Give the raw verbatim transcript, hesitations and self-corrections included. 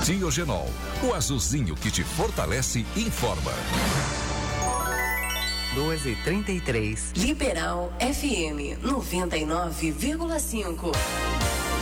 Diogenol, o azulzinho que te fortalece, informa. doze e trinta e três. Liberal F M noventa e nove vírgula cinco.